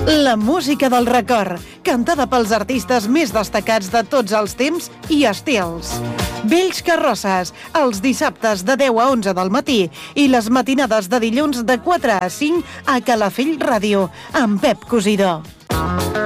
La música del record, cantada pels artistes més destacats de tots els temps i estils. Vells Carrosses, els dissabtes de 10 a 11 del matí i les matinades de dilluns de 4 a 5 a Calafell Ràdio, amb Pep Cosidó.